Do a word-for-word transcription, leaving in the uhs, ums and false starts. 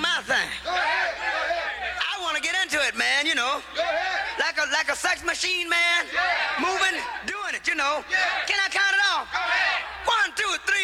my thing. I want to get into it, man, you know. Like a like a sex machine, man. Moving, doing it, you know.